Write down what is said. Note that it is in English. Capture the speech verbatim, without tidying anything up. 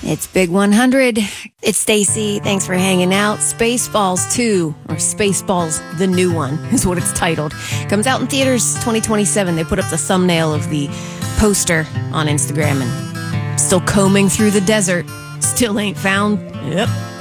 It's Big one hundred. It's Stacy. Thanks for hanging out. Spaceballs two, or Spaceballs the new one, is what it's titled. Comes out in theaters twenty twenty-seven. They put up the thumbnail of the poster on Instagram, and still combing through the desert. Still ain't found. Yep.